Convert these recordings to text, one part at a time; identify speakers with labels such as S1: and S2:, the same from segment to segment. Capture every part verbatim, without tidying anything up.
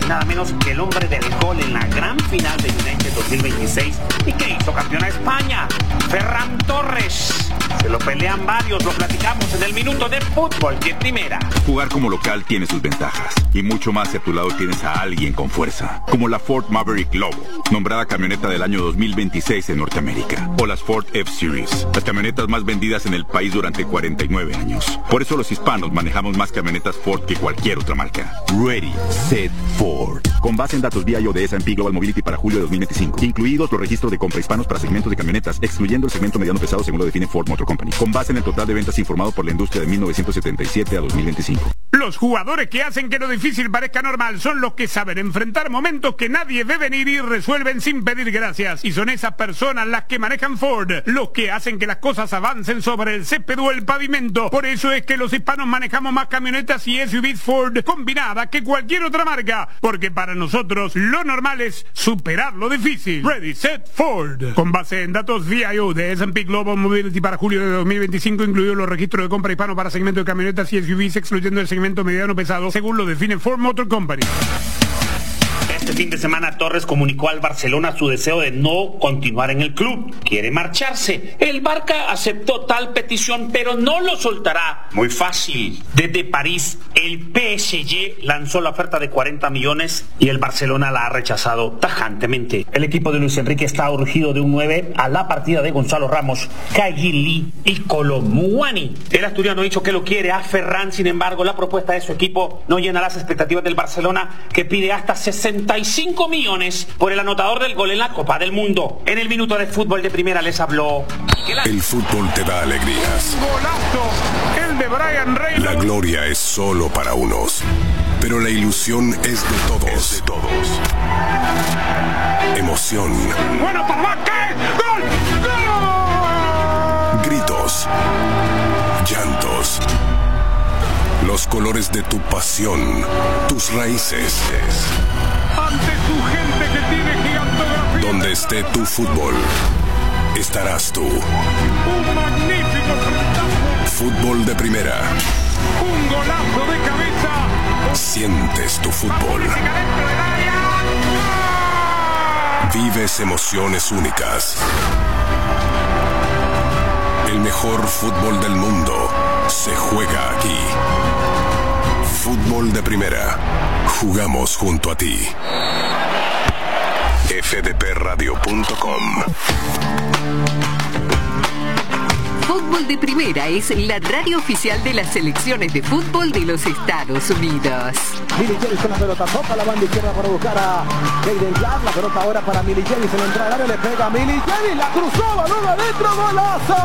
S1: nada menos que el hombre del gol en la gran final de United dos mil veintiséis y que hizo campeón a España, Ferran Torres. Se lo pelean varios, lo platicamos en el Minuto de Fútbol de Primera.
S2: Jugar como local tiene sus ventajas y mucho más si a tu lado tienes a alguien con fuerza, como la Ford Maverick Lobo, nombrada camioneta del año dos mil veintiséis en Norteamérica, o las Ford F-Series, las camionetas más vendidas en el país durante cuarenta y nueve años. Por eso los hispanos manejamos más camionetas Ford que cualquier otra marca. Ready, Set, Ford. Con base en datos V I O de S and P Global Mobility para julio de dos mil veinticinco, incluidos los registros de compra hispanos para segmentos de camionetas, excluyendo el segmento mediano pesado según lo define Ford Motor Company, con base en el total de ventas informado por la industria de mil novecientos setenta y siete a dos mil veinticinco.
S3: Los jugadores que hacen que lo difícil parezca normal son los que saben enfrentar momentos que nadie ve venir y resuelven sin pedir gracias. Y son esas personas las que manejan Ford, los que hacen que las cosas avancen sobre el césped o el pavimento. Por eso es que los hispanos manejamos más camionetas y S U Vs Ford combinadas que cualquier otra marca, porque para nosotros lo normal es superar lo difícil. Ready, Set, Ford. Con base en datos V I O de S and P Global Mobility para julio de dos mil veinticinco, incluidos los registros de compra hispano para segmento de camionetas y S U Vs, excluyendo el segmento mediano pesado, según lo define Ford Motor Company.
S1: Este fin de semana Torres comunicó al Barcelona su deseo de no continuar en el club. Quiere marcharse. El Barça aceptó tal petición, pero no lo soltará. Muy fácil. Desde París, el P S G lanzó la oferta de cuarenta millones y el Barcelona la ha rechazado tajantemente. El equipo de Luis Enrique está urgido de un nueve a la partida de Gonzalo Ramos, Caguilí y Kolo Muani. El asturiano ha dicho que lo quiere a Ferran, sin embargo, la propuesta de su equipo no llena las expectativas del Barcelona, que pide hasta sesenta y cinco millones por el anotador del gol en la Copa del Mundo. En el Minuto de Fútbol de Primera les habló...
S4: El fútbol te da alegrías.
S3: Golazo, el de Brian Reynolds.
S4: La gloria es solo para unos, pero la ilusión es de todos. Es de todos. Emoción.
S3: Bueno, papá, ¿qué? ¡Gol! ¡Gol!
S4: Gritos. Llantos. Los colores de tu pasión, tus raíces.
S3: Ante tu gente que tiene gigantografía.
S4: Donde esté tu fútbol, estarás tú.
S3: Un magnífico frentazo.
S4: Fútbol de Primera.
S3: Un golazo de cabeza.
S4: Sientes tu fútbol. Vives emociones únicas. El mejor fútbol del mundo se juega aquí. Fútbol de Primera. Jugamos junto a ti. F D P radio punto com.
S5: Fútbol de Primera es la radio oficial de las selecciones de fútbol de los Estados Unidos.
S6: Milicevic con la pelota, toca la banda izquierda para buscar a Jayden Clark. La pelota ahora para Milicevic, se le entra al área, le pega a Milicevic, la cruzó, balón adentro, golazo.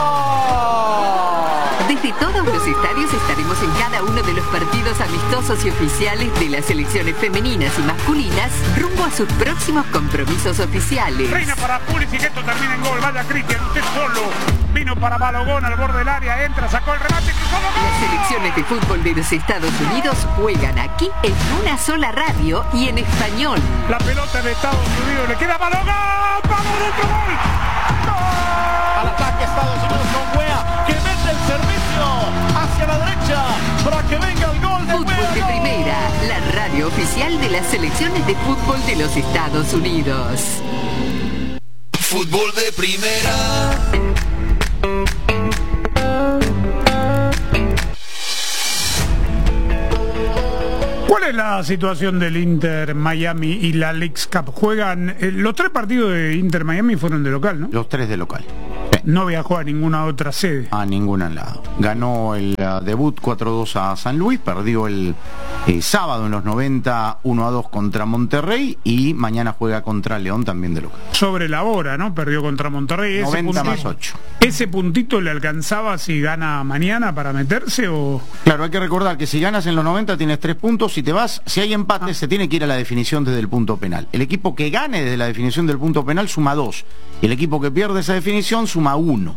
S5: Desde todos los estadios estaremos en cada uno de los partidos amistosos y oficiales de las selecciones femeninas y masculinas rumbo a sus próximos compromisos oficiales.
S3: Reina para Pulisic, esto termina en gol. Vaya Cristian, usted solo. Vino para Balogón al borde del área, entra, sacó el remate, cruzó el gol.
S5: Las selecciones de fútbol de los Estados Unidos juegan aquí en una sola radio y en español.
S3: La pelota de Estados Unidos le queda a Balogón. ¡Vamos, dentro, gol! ¡Gol!
S7: Al ataque Estados Unidos con Wea, que mete el servicio hacia la derecha para que venga el gol de
S5: Fútbol
S7: Wea.
S5: de Primera, la radio oficial de las selecciones de fútbol de los Estados Unidos.
S8: Fútbol de Primera.
S3: ¿Cuál es la situación del Inter Miami y la Leagues Cup? Juegan, eh, los tres partidos de Inter Miami fueron de local, ¿no?
S9: Los tres de local.
S3: No viajó a ninguna otra sede.
S9: A ningún lado. Ganó el uh, debut cuatro dos a San Luis, perdió el eh, sábado en los noventa uno a dos contra Monterrey y mañana juega contra León también de local.
S3: Sobre la hora, ¿no? Perdió contra Monterrey. Ese
S9: noventa
S3: puntito,
S9: más ocho.
S3: ¿Ese puntito le alcanzaba si gana mañana para meterse o...?
S9: Claro, hay que recordar que si ganas en los noventa tienes tres puntos, si te vas, si hay empate ah. se tiene que ir a la definición desde el punto penal. El equipo que gane desde la definición del punto penal suma dos. Y el equipo que pierde esa definición suma uno.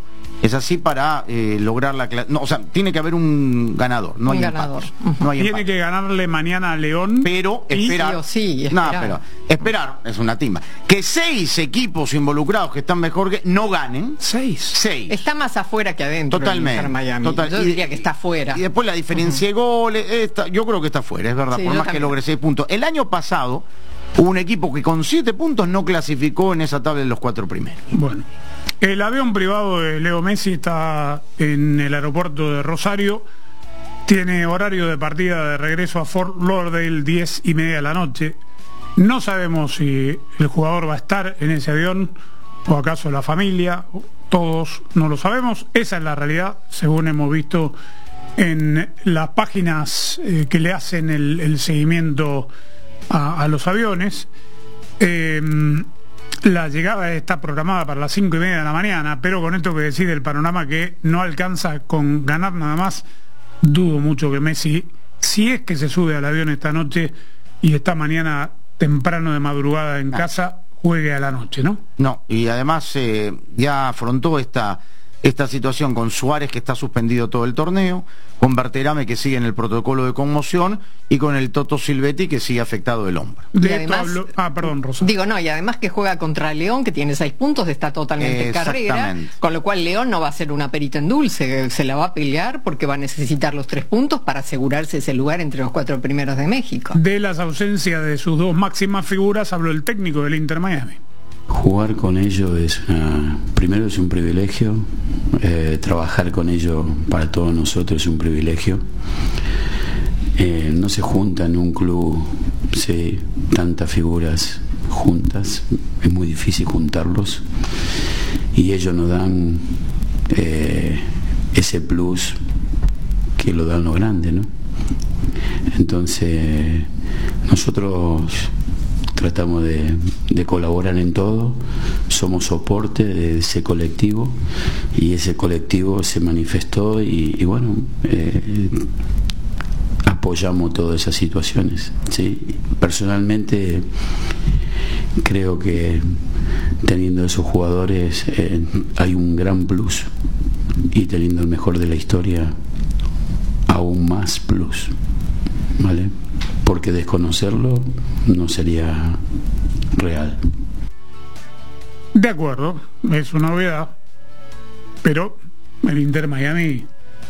S9: Es así para eh, lograr la... No, o sea, tiene que haber un ganador, no
S10: un
S9: hay
S10: ganador.
S9: empate. No hay
S3: Tiene
S9: empate.
S3: que ganarle mañana a León.
S9: Pero
S3: y...
S9: esperar...
S10: Sí,
S9: no,
S10: esperar.
S9: pero esperar es una timba. Que seis equipos involucrados que están mejor que... no ganen.
S3: Seis.
S9: Seis.
S10: Está más afuera que adentro.
S9: Totalmente.
S10: El Inter Miami.
S9: Total.
S10: Yo
S9: Y-
S10: diría que está afuera.
S9: Y después la diferencia de goles, esta, yo creo que está fuera, es verdad,
S10: Sí,
S9: por
S10: yo
S9: más
S10: también.
S9: que logre seis puntos. El año pasado hubo un equipo que con siete puntos no clasificó en esa tabla de los cuatro primeros.
S3: Bueno, el avión privado de Leo Messi está en el aeropuerto de Rosario. Tiene horario de partida de regreso a Fort Lauderdale, diez y media de la noche. No sabemos si el jugador va a estar en ese avión o acaso la familia. Todos no lo sabemos. Esa es la realidad, según hemos visto en las páginas eh, que le hacen el, el seguimiento a, a los aviones. Eh, la llegada está programada para las cinco y media de la mañana, pero con esto que decide el panorama que no alcanza con ganar nada más, dudo mucho que Messi, si es que se sube al avión esta noche y está mañana temprano de madrugada en
S9: Ah.
S3: casa, juegue a la noche, ¿no?
S9: No, y además eh, ya afrontó esta, esta situación con Suárez, que está suspendido todo el torneo, con Berterame, que sigue en el protocolo de conmoción, y con el Toto Silvetti, que sigue afectado del hombro.
S3: De
S10: Y
S3: esto
S10: además-
S3: hablo... Ah, perdón, Rosa.
S10: Digo, no, y además que juega contra León, que tiene seis puntos, está totalmente en carrera,
S9: Exactamente.
S10: con lo cual León no va a ser una perita en dulce, se la va a pelear porque va a necesitar los tres puntos para asegurarse ese lugar entre los cuatro primeros de México.
S3: De las ausencias de sus dos máximas figuras habló el técnico del Inter Miami.
S11: Jugar con ellos es, uh, primero es un privilegio, eh, trabajar con ellos para todos nosotros es un privilegio. Eh, no se junta en un club, sí, tantas figuras juntas, es muy difícil juntarlos y ellos nos dan eh, ese plus que lo dan los grandes, ¿no? Entonces nosotros tratamos de, de colaborar en todo, somos soporte de ese colectivo y ese colectivo se manifestó y, y bueno, eh, apoyamos todas esas situaciones, ¿sí? Personalmente creo que teniendo esos jugadores eh, hay un gran plus y teniendo el mejor de la historia aún más plus, ¿vale? Porque desconocerlo no sería real.
S3: De acuerdo, es una novedad, pero el Inter Miami,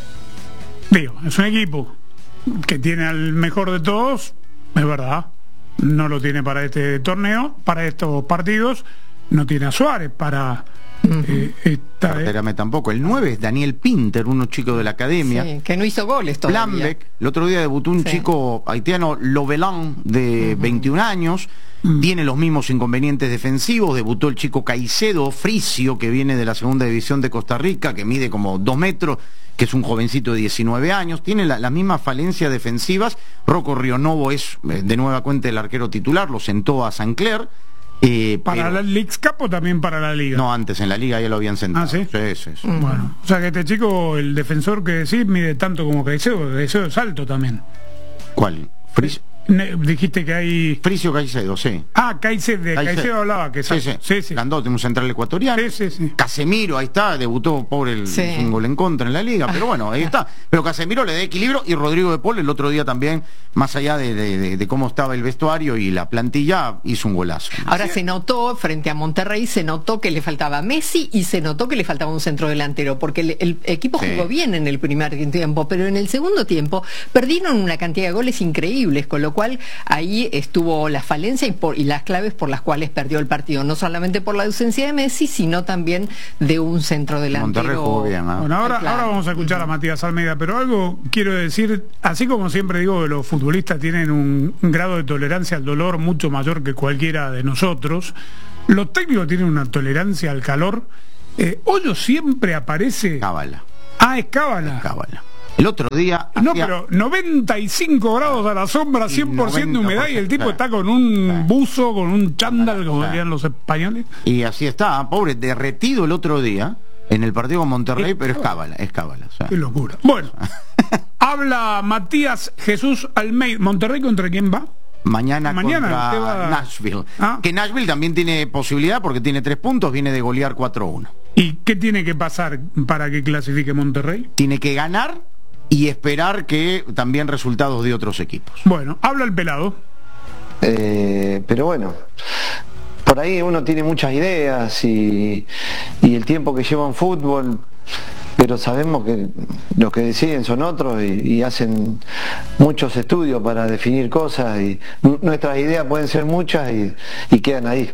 S3: digo, es un equipo que tiene al mejor de todos, es verdad, no lo tiene para este torneo, para estos partidos, no tiene a Suárez para eh, esta,
S9: Berterame tampoco. El nueve es Daniel Pinter, uno chico de la academia.
S10: Sí, que no hizo goles todavía.
S9: Blambeck, el otro día debutó un
S10: Sí.
S9: chico haitiano, Lovelan, de veintiún años, tiene los mismos inconvenientes defensivos, debutó el chico Caicedo Fricio, que viene de la segunda división de Costa Rica, que mide como dos metros, que es un jovencito de diecinueve años, tiene la- las mismas falencias defensivas. Rocco Rionovo es eh, de nueva cuenta el arquero titular, lo sentó a Sancler. Eh,
S3: para
S9: pero-
S3: la Leagues Cup o también para la Liga.
S9: No, antes en la liga ya lo habían sentado.
S3: Ah, ¿sí?
S9: Sí, sí, sí.
S3: Bueno, o sea que este chico, el defensor que decís, mide tanto como Caicedo, porque Caicedo es alto también.
S9: ¿Cuál? Fris-
S3: Ne- dijiste que hay...
S9: Fricio Caicedo, sí.
S3: Ah, Caicedo, de
S9: Caicedo.
S3: Caicedo hablaba que es
S9: Sí,
S3: alto.
S9: sí.
S3: Sí, sí.
S9: Grandote, un central ecuatoriano.
S3: Sí, sí, sí.
S9: Casemiro, ahí está, debutó, pobre, el,
S10: Sí.
S9: hizo un gol en contra en la liga, pero bueno, ahí está. Pero Casemiro le da equilibrio y Rodrigo de Paul el otro día también, más allá de, de- de- de cómo estaba el vestuario y la plantilla, hizo un golazo.
S10: Ahora se notó, frente a Monterrey, se notó que le faltaba Messi y se notó que le faltaba un centro delantero, porque el, el equipo
S9: Sí.
S10: jugó bien en el primer tiempo, pero en el segundo tiempo perdieron una cantidad de goles increíbles, con lo cual ahí estuvo la falencia y, por, y las claves por las cuales perdió el partido, no solamente por la ausencia de Messi, sino también de un centro delantero.
S9: Monterrey jugó bien, ¿ah?
S3: Bueno, ahora,
S10: Claro.
S3: ahora vamos a escuchar a Matías Almeida, pero algo quiero decir, así como siempre digo que los futbolistas tienen un, un grado de tolerancia al dolor mucho mayor que cualquiera de nosotros, los técnicos tienen una tolerancia al calor. eh, Hoyo siempre aparece...
S9: Cábala,
S3: Ah, es cábala.
S9: cábala. El otro día...
S3: No,
S9: hacía-
S3: pero noventa y cinco grados a la sombra, cien por ciento de humedad y el tipo
S9: claro.
S3: está con un buzo, con un chándal, como
S9: Claro.
S3: dirían los españoles.
S9: Y así está, pobre, derretido el otro día en el partido con Monterrey,
S3: Eh,
S9: pero es cábala, es cábala. O sea.
S3: Qué locura. Bueno, habla Matías Jesús Almeida. ¿Monterrey contra quién va?
S9: Mañana,
S3: Mañana,
S9: contra
S3: usted va-
S9: Nashville.
S3: Ah.
S9: Que Nashville también tiene posibilidad porque tiene tres puntos, viene de golear cuatro uno.
S3: ¿Y qué tiene que pasar para que clasifique Monterrey?
S9: Tiene que ganar y esperar que también resultados de otros equipos.
S3: Bueno, habla el pelado.
S12: Eh, pero bueno, por ahí uno tiene muchas ideas y, y el tiempo que lleva en fútbol, pero sabemos que los que deciden son otros y, y hacen muchos estudios para definir cosas y nuestras ideas pueden ser muchas y, y quedan ahí.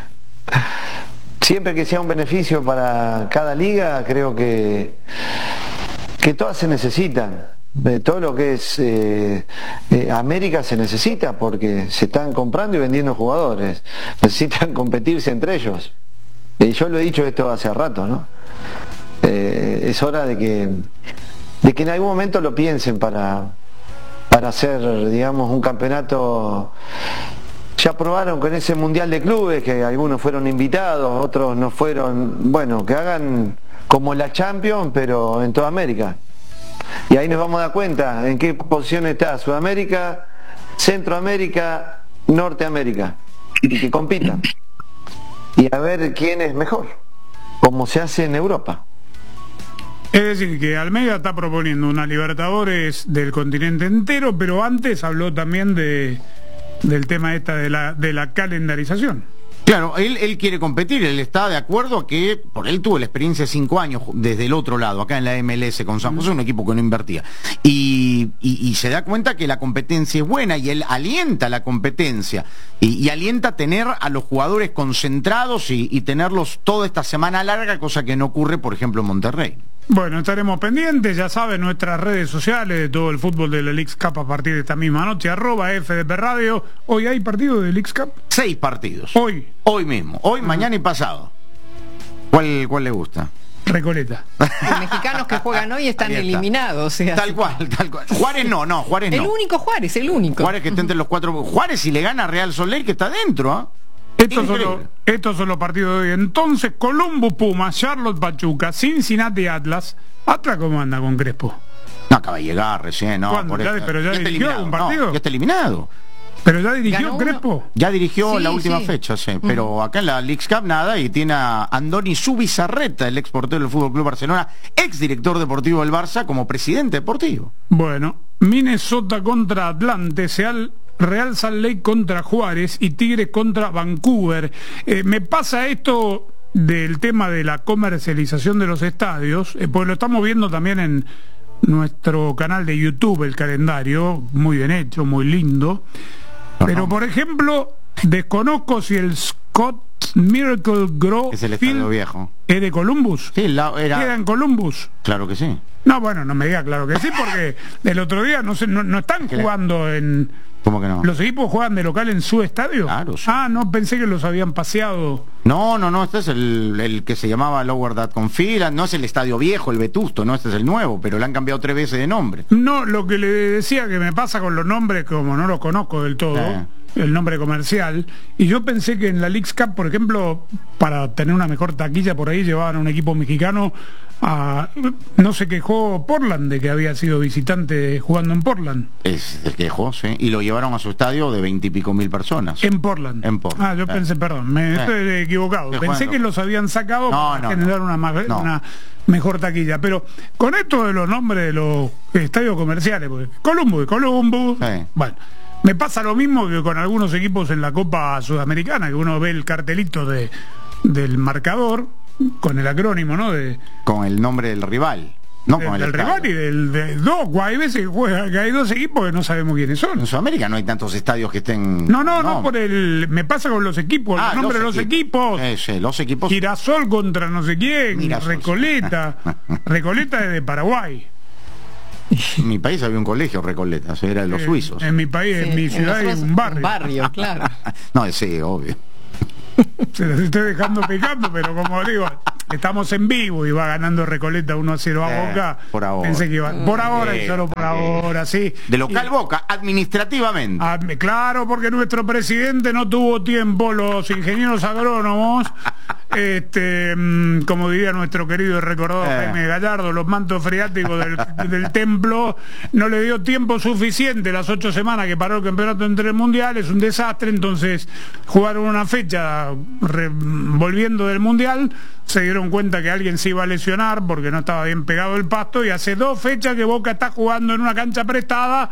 S12: Siempre que sea un beneficio para cada liga, creo que, que todas se necesitan. De todo lo que es eh, eh, América se necesita porque se están comprando y vendiendo jugadores. Necesitan competirse entre ellos. Y yo lo he dicho esto hace rato, ¿no? Eh, es hora de que, de que en algún momento lo piensen para, para hacer, digamos, un campeonato. Ya probaron con ese Mundial de Clubes, que algunos fueron invitados, otros no fueron. Bueno, que hagan como la Champions, pero en toda América. Y ahí nos vamos a dar cuenta en qué posición está Sudamérica, Centroamérica, Norteamérica. Y que compitan. Y a ver quién es mejor, como se hace en Europa.
S3: Es decir, que Almeida está proponiendo una Libertadores del continente entero, pero antes habló también de... del tema esta de la de la calendarización.
S9: Claro, él, él quiere competir, él está de acuerdo a que, por él tuvo la experiencia de cinco años desde el otro lado, acá en la M L S con San José, un equipo que no invertía. Y, y, y se da cuenta que la competencia es buena y él alienta la competencia y, y alienta tener a los jugadores concentrados y, y tenerlos toda esta semana larga, cosa que no ocurre, por ejemplo, en Monterrey.
S3: Bueno, estaremos pendientes, ya saben, nuestras redes sociales de todo el fútbol de la Leagues Cup a partir de esta misma noche, arroba F D P Radio. ¿Hoy hay partido de Leagues Cup?
S9: Seis partidos.
S3: Hoy.
S9: Hoy mismo, hoy, uh-huh. Mañana y pasado. ¿Cuál, cuál le gusta?
S10: Recoleta. Los mexicanos que juegan hoy están eliminados. O sea,
S9: tal cual, tal cual. Juárez no, no, Juárez no.
S10: El único Juárez, el único.
S9: Juárez que está entre los cuatro. Juárez si le gana a Real Soler que está dentro, ¿ah? ¿eh?
S3: Estos son, los, estos son los partidos de hoy. Entonces, Columbus Pumas, Charlotte Pachuca, Cincinnati Atlas. ¿Atlas cómo anda con Crespo?
S9: No, acaba de llegar recién, ¿no?
S3: Por ya, pero ya, ¿ya dirigió algún partido?
S9: No, ya está eliminado.
S3: ¿Pero ya dirigió Crespo?
S9: Ya dirigió
S3: sí,
S9: la última
S3: sí.
S9: fecha, sí. Mm. Pero acá en la Leagues Cup nada, y tiene a Andoni Zubizarreta, el ex portero del Fútbol Club Barcelona, ex director deportivo del Barça, como presidente deportivo.
S3: Bueno, Minnesota contra Atlante, Seal... Real Salt Lake contra Juárez y Tigres contra Vancouver. Eh, me pasa esto del tema de la comercialización de los estadios, eh, pues lo estamos viendo también en nuestro canal de YouTube, el calendario, muy bien hecho, muy lindo. Pero, por ejemplo, desconozco si el Scott Miracle Grove
S9: es el estadio viejo.
S3: ¿Es de Columbus?
S9: Sí, la, era...
S3: ¿Queda en Columbus?
S9: Claro que sí.
S3: No, bueno, no me diga claro que sí, porque el otro día no, sé, no, no están jugando en...
S9: ¿Cómo que no?
S3: ¿Los equipos juegan de local en su estadio?
S9: Claro, sí.
S3: Ah, no, pensé que los habían paseado.
S9: No, no, no, este es el, el que se llamaba Lower Datcon Field, no es el estadio viejo, el vetusto, no, este es el nuevo, pero le han cambiado tres veces de nombre.
S3: No, lo que le decía que me pasa con los nombres, como no los conozco del todo, eh. el nombre comercial, y yo pensé que en la Leagues Cup, por ejemplo, para tener una mejor taquilla por ahí, llevaban a un equipo mexicano a... no se quejó Portland de que había sido visitante jugando en Portland.
S9: Es el quejó, sí, y lo llevaron a su estadio de veintipico mil personas.
S3: En Portland.
S9: En Portland.
S3: Ah, yo eh. pensé, perdón, me eh. estoy equivocado.
S9: ¿Qué
S3: Pensé
S9: juego?
S3: que los habían sacado
S9: no,
S3: para
S9: no,
S3: generar
S9: no.
S3: Una, más,
S9: no.
S3: una mejor taquilla. Pero con esto de los nombres de los estadios comerciales, porque Columbus, Columbus, sí. Bueno, me pasa lo mismo que con algunos equipos en la Copa Sudamericana, que uno ve el cartelito de del marcador con el acrónimo, ¿no? De,
S9: con el nombre del rival. No,
S3: del,
S9: con el
S3: del rival y del de, no, hay veces que, juega, que hay dos equipos que no sabemos quiénes son.
S9: En Sudamérica no hay tantos estadios que estén...
S3: No, no, no, no por el... Me pasa con los equipos, ah, los nombres de los equipos.
S9: Eh, sí, los equipos.
S3: Girasol contra no sé quién,
S9: Mirasol.
S3: Recoleta. Recoleta es de Paraguay.
S9: En mi país había un colegio Recoleta, eso era de los
S3: eh,
S9: suizos.
S3: En mi país, sí, en mi ciudad hay un barrio.
S10: Un barrio, claro.
S9: No, sí, obvio.
S3: Se los estoy dejando picando, pero como digo, estamos en vivo y va ganando Recoleta uno a cero a
S9: eh,
S3: Boca.
S9: Por ahora.
S3: Pensé que iba, por ahora
S9: eh,
S3: y solo por
S9: eh,
S3: ahora, sí.
S9: De local
S3: y,
S9: Boca, administrativamente.
S3: Ah, claro, porque nuestro presidente no tuvo tiempo, los ingenieros agrónomos Este, como diría nuestro querido y recordado eh. Jaime Gallardo, los mantos freáticos del, del templo, no le dio tiempo suficiente las ocho semanas que paró el campeonato entre el mundial, es un desastre. Entonces jugaron una fecha re, volviendo del mundial, se dieron cuenta que alguien se iba a lesionar porque no estaba bien pegado el pasto, y hace dos fechas que Boca está jugando en una cancha prestada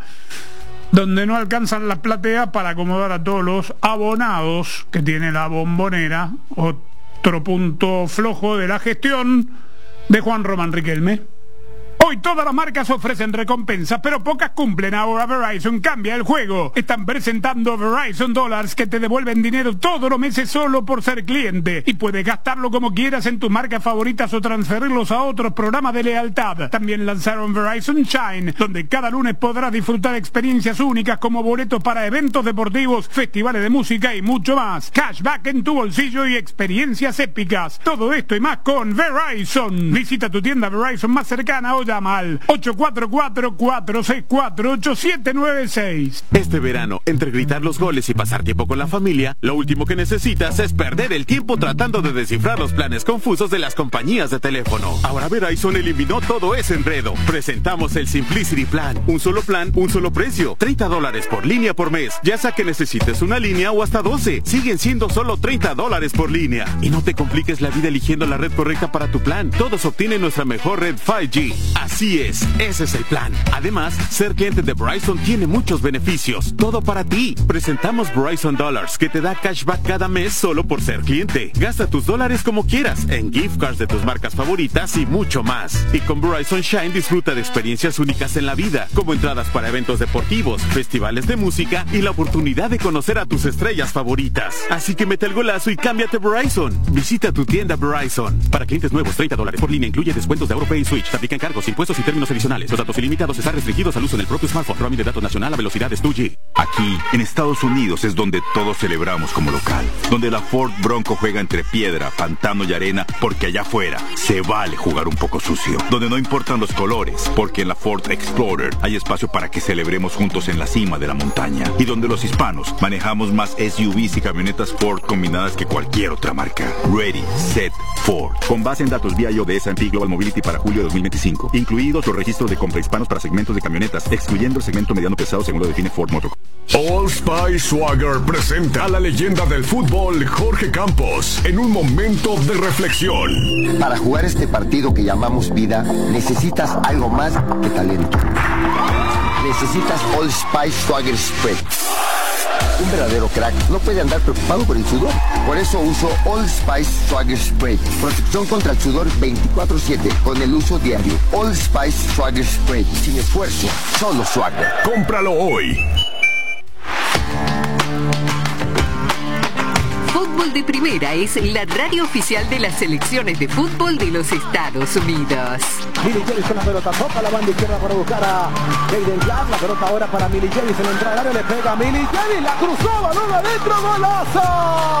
S3: donde no alcanzan las plateas para acomodar a todos los abonados que tiene la Bombonera. Otro punto flojo de la gestión de Juan Román Riquelme. Hoy todas las marcas ofrecen recompensas, pero pocas cumplen. Ahora Verizon cambia el juego. Están presentando Verizon Dollars, que te devuelven dinero todos los meses solo por ser cliente. Y puedes gastarlo como quieras en tus marcas favoritas o transferirlos a otros programas de lealtad. También lanzaron Verizon Shine, donde cada lunes podrás disfrutar experiencias únicas como boletos para eventos deportivos, festivales de música y mucho más. Cashback en tu bolsillo y experiencias épicas. Todo esto y más con Verizon. Visita tu tienda Verizon más cercana o llama al ocho cuatro cuatro, cuatro seis cuatro, ocho siete nueve seis.
S13: Este verano, entre gritar los goles y pasar tiempo con la familia, lo último que necesitas es perder el tiempo tratando de descifrar los planes confusos de las compañías de teléfono. Ahora Verizon eliminó todo ese enredo. Presentamos el Simplicity Plan. Un solo plan, un solo precio. treinta dólares por línea por mes. Ya sea que necesites una línea o hasta doce. Siguen siendo solo treinta dólares por línea. Y no te compliques la vida eligiendo la red correcta para tu plan. Todos obtienen nuestra mejor red cinco G. Así es, ese es el plan. Además, ser cliente de Verizon tiene muchos beneficios. Todo para ti. Presentamos Verizon Dollars, que te da cashback cada mes solo por ser cliente. Gasta tus dólares como quieras, en gift cards de tus marcas favoritas y mucho más. Y con Verizon Shine disfruta de experiencias únicas en la vida, como entradas para eventos deportivos, festivales de música y la oportunidad de conocer a tus estrellas favoritas. Así que mete el golazo y cámbiate Verizon. Visita tu tienda Verizon. Para clientes nuevos, treinta dólares por línea, incluye descuentos de AuroPay y Switch. Te aplican cargos, impuestos y términos adicionales. Los datos ilimitados están restringidos al uso en el propio smartphone. Roaming de datos nacional a velocidades dos G.
S2: Aquí, en Estados Unidos, es donde todos celebramos como local. Donde la Ford Bronco juega entre piedra, pantano y arena, porque allá afuera se vale jugar un poco sucio. Donde no importan los colores, porque en la Ford Explorer hay espacio para que celebremos juntos en la cima de la montaña. Y donde los hispanos manejamos más S U Vs y camionetas Ford combinadas que cualquier otra marca. Ready, Set, Ford. Con base en datos vía I O de S and P Global Mobility para julio de dos mil veinticinco. Incluidos los registros de compra hispanos para segmentos de camionetas, excluyendo el segmento mediano pesado según lo define Ford Motor.
S4: Old Spice Swagger presenta a la leyenda del fútbol Jorge Campos en un momento de reflexión.
S14: Para jugar este partido que llamamos vida, necesitas algo más que talento. Necesitas Old Spice Swagger Spread. Un verdadero crack no puede andar preocupado por el sudor. Por eso uso Old Spice Swagger Spray. Protección contra el sudor veinticuatro siete con el uso diario. Old Spice Swagger Spray. Sin esfuerzo, solo swagger.
S4: Cómpralo hoy.
S5: Fútbol de Primera es la radio oficial de las selecciones de fútbol de los Estados Unidos.
S6: Milicevic con la pelota, toca la banda izquierda para buscar a Jaden Jack. La pelota ahora para Milicevic en la entrada del área, le pega a Milicevic, la cruzó, balón adentro, golazo.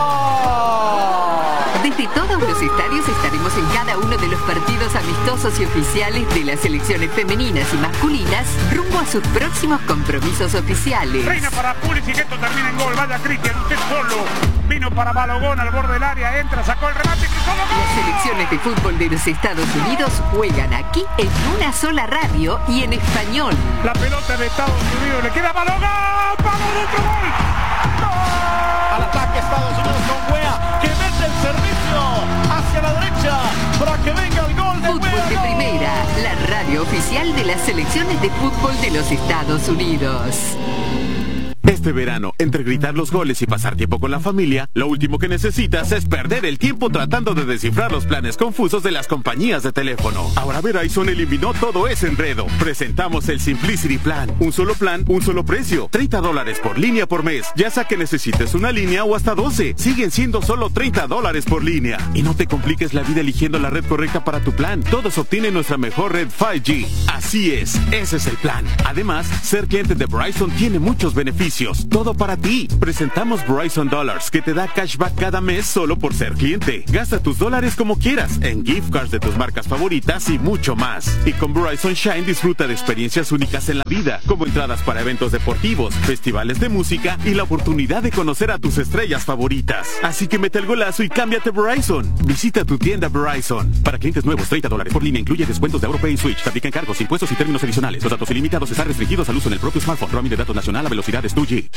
S5: Desde todos los estadios estaremos en cada uno de los partidos amistosos y oficiales de las selecciones femeninas y masculinas rumbo a sus próximos compromisos oficiales.
S3: Reina para Pulisic, esto termina en gol. Vaya Cristian, usted solo. Vino para Balogón al borde del área, entra, sacó el remate y cruzó.
S5: Las selecciones de fútbol de los Estados Unidos juegan aquí en una sola radio y en español.
S3: La pelota de Estados Unidos le queda a Balogón. ¡Vamos, otro gol!
S7: Al ataque Estados Unidos con Wea, que mete el servicio hacia la derecha para que venga el gol de
S5: Fútbol
S7: Wea.
S5: de Primera, la radio oficial de las selecciones de fútbol de los Estados Unidos.
S13: Este verano, entre gritar los goles y pasar tiempo con la familia, lo último que necesitas es perder el tiempo tratando de descifrar los planes confusos de las compañías de teléfono. Ahora Verizon eliminó todo ese enredo. Presentamos el Simplicity Plan. Un solo plan, un solo precio. treinta dólares por línea por mes. Ya sea que necesites una línea o hasta doce. Siguen siendo solo treinta dólares por línea. Y no te compliques la vida eligiendo la red correcta para tu plan. Todos obtienen nuestra mejor red cinco G. Así es, ese es el plan. Además, ser cliente de Verizon tiene muchos beneficios. tenemos todo para ti. Presentamos Verizon Dollars, que te da cashback cada mes solo por ser cliente. Gasta tus dólares como quieras, en gift cards de tus marcas favoritas y mucho más. Y con Verizon Shine disfruta de experiencias únicas en la vida, como entradas para eventos deportivos, festivales de música y la oportunidad de conocer a tus estrellas favoritas. Así que mete el golazo y cámbiate Verizon. Visita tu tienda Verizon. Para clientes nuevos, treinta dólares por línea, incluye descuentos de AuroPay y Switch. Se aplican cargos, impuestos y términos adicionales. Los datos ilimitados están restringidos al uso en el propio smartphone. Roaming de datos nacional a velocidades dos G.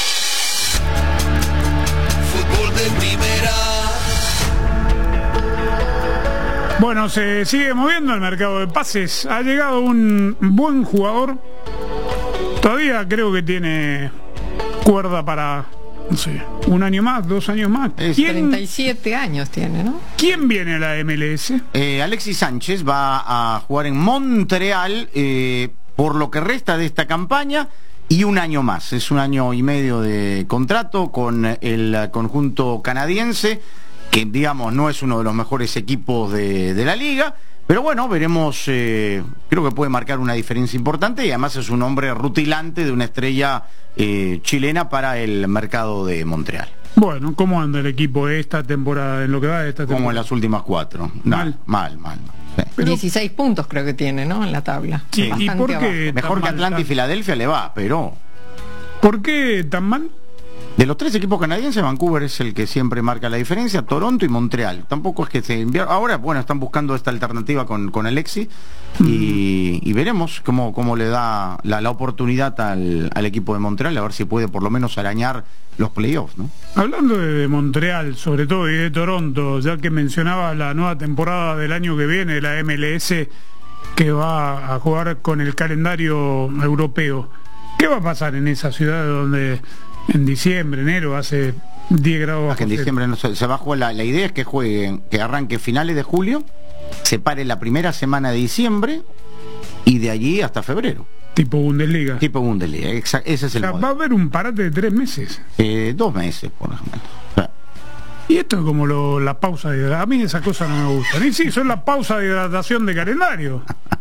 S8: Fútbol de primera.
S3: Bueno, se sigue moviendo el mercado de pases. Ha llegado un buen jugador. Todavía creo que tiene cuerda para, no sé, un año más, dos años más.
S10: ¿Quién? treinta y siete años tiene, ¿no?
S3: ¿Quién viene a la M L S?
S9: Eh, Alexis Sánchez va a jugar en Montreal eh, por lo que resta de esta campaña y un año más. Es un año y medio de contrato con el conjunto canadiense, que digamos no es uno de los mejores equipos de, de la liga, pero bueno, veremos, eh, creo que puede marcar una diferencia importante y además es un hombre rutilante de una estrella eh, chilena para el mercado de Montreal.
S3: Bueno, ¿cómo anda el equipo esta temporada, en lo que va de esta temporada?
S9: Como en las últimas cuatro. No, mal, mal, mal. Sí.
S10: Pero dieciséis puntos creo que tiene, ¿no? En la tabla.
S3: Sí, ¿y por qué?
S9: Mejor que Atlanta y Filadelfia le va, pero...
S3: ¿Por qué tan mal?
S9: De los tres equipos canadienses, Vancouver es el que siempre marca la diferencia, Toronto y Montreal. Tampoco es que se enviaron. Ahora, bueno, están buscando esta alternativa con, con Alexis y, y veremos cómo, cómo le da la, la oportunidad al, al equipo de Montreal, a ver si puede por lo menos arañar los playoffs, ¿no?
S3: Hablando de, de Montreal, sobre todo, y de Toronto, ya que mencionaba la nueva temporada del año que viene, la M L S, que va a jugar con el calendario europeo, ¿qué va a pasar en esa ciudad donde en diciembre, enero, hace diez grados bajo
S9: que en diciembre no se, se va a jugar, la, la idea es que jueguen, que arranque finales de julio, se pare la primera semana de diciembre y de allí hasta febrero.
S3: Tipo Bundesliga.
S9: Tipo Bundesliga, exacto, ese es el
S3: o sea,
S9: modelo.
S3: Va a haber un parate de tres meses.
S9: Eh, dos meses, por ejemplo. O sea,
S3: y esto es como lo, la pausa de hidratación. A mí esas cosas no me gustan. Y sí, son la pausa de hidratación de calendario.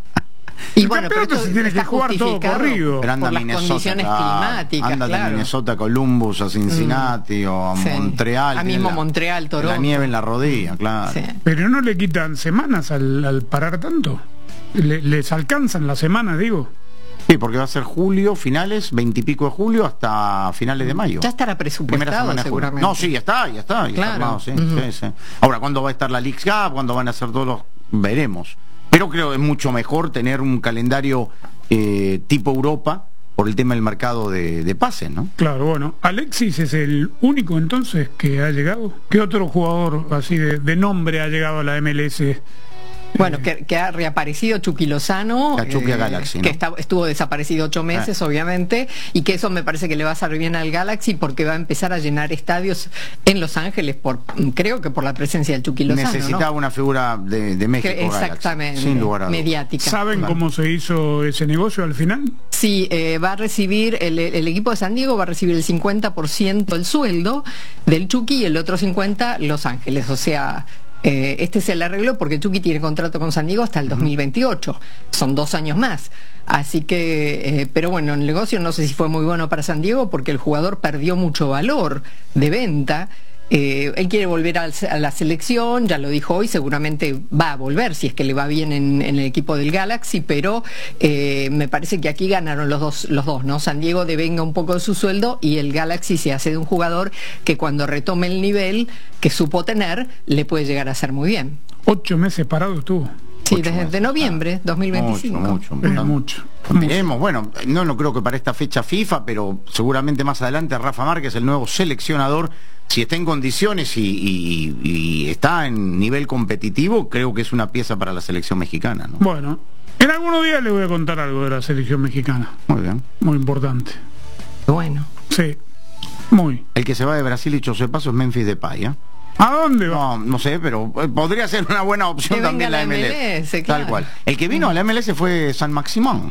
S10: Y
S3: el
S10: bueno, pero
S3: campeonato se tiene que jugar todo corrido.
S9: Pero anda
S10: por las
S9: Minnesota,
S10: condiciones
S9: claro,
S10: climáticas,
S9: anda
S10: claro.
S9: de Minnesota a Columbus, a Cincinnati mm. o a
S10: sí.
S9: Montreal.
S10: A mismo
S9: la,
S10: Montreal, Toronto.
S9: La nieve en la rodilla, claro.
S10: Sí.
S3: Pero no le quitan semanas al, al parar tanto. Le, les alcanzan las semanas, digo.
S9: Sí, porque va a ser julio, finales, veintipico de julio hasta finales de mayo.
S10: Ya estará presupuestado seguramente.
S9: No, sí, ya está, ya está. Ya
S10: claro.
S9: está armado, sí,
S10: Uh-huh.
S9: sí, sí. Ahora, ¿cuándo va a estar la Leagues Cup? ¿Cuándo van a ser todos los...? Veremos. Pero creo que es mucho mejor tener un calendario eh, tipo Europa por el tema del mercado de, de pases, ¿no?
S3: Claro, bueno. Alexis es el único entonces que ha llegado. ¿Qué otro jugador así de, de nombre ha llegado a la M L S?
S10: Bueno, que, que ha reaparecido Chucky Lozano,
S9: La Chucky
S10: eh,
S9: Galaxy, ¿no?
S10: que está, estuvo desaparecido ocho meses, ah. obviamente, y que eso me parece que le va a servir bien al Galaxy porque va a empezar a llenar estadios en Los Ángeles, por creo que por la presencia del Chucky Lozano.
S9: Necesitaba ¿no? una figura de, de México.
S10: Que, exactamente,
S9: Galaxy, sin lugar a dudas.
S10: mediática.
S3: ¿Saben
S9: claro.
S3: cómo se hizo ese negocio al final?
S10: Sí, eh, va a recibir, el, el equipo de San Diego va a recibir el cincuenta por ciento del sueldo del Chucky y el otro cincuenta por ciento Los Ángeles, o sea... Eh, este es el arreglo porque Chucky tiene contrato con San Diego hasta el dos mil veintiocho, son dos años más, así que, eh, pero bueno, el negocio no sé si fue muy bueno para San Diego porque el jugador perdió mucho valor de venta. Eh, él quiere volver a, a la selección, ya lo dijo hoy, seguramente va a volver si es que le va bien en, en el equipo del Galaxy, pero eh, me parece que aquí ganaron los dos, los dos, ¿no? San Diego devenga un poco de su sueldo y el Galaxy se hace de un jugador que cuando retome el nivel que supo tener, le puede llegar a hacer muy bien.
S3: Ocho meses parado estuvo.
S10: Sí, desde de noviembre dos mil veinticinco.
S9: Mucho, mucho.
S3: Es mucho.
S9: Veremos, bueno, no, no creo que para esta fecha FIFA, pero seguramente más adelante Rafa Márquez, el nuevo seleccionador, si está en condiciones y, y, y está en nivel competitivo, creo que es una pieza para la selección mexicana, ¿no?
S3: Bueno, en algunos días le voy a contar algo de la selección mexicana.
S9: Muy bien.
S3: Muy importante.
S10: Bueno.
S3: Sí, muy.
S9: El que se va de Brasil, dicho sea de paso, es Memphis Depay, ¿eh?
S3: ¿A dónde va?
S9: No, no sé, pero podría ser una buena opción
S10: que
S9: también la,
S10: la
S9: M L S.
S10: M L S, claro.
S9: Tal cual. El que vino a la M L S fue San Maximón.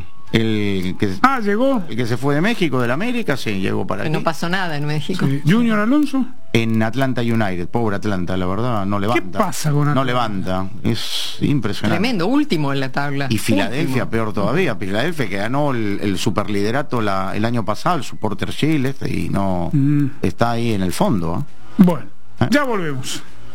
S9: El que,
S3: ah, llegó.
S9: El que se fue de México, del América, sí, llegó para aquí.
S10: No pasó nada en México.
S3: Sí. ¿Junior Alonso?
S9: en Atlanta United. Pobre Atlanta, la verdad, no levanta.
S3: ¿Qué pasa con Atlanta?
S9: No levanta, es impresionante.
S10: Tremendo, último en la tabla.
S9: Y Filadelfia,
S10: último.
S9: peor todavía. Filadelfia que ganó el, el superliderato la, el año pasado, el Supporter Shield, este, y no mm. está ahí en el fondo. ¿eh?
S3: Bueno, ¿Eh? ya volvemos.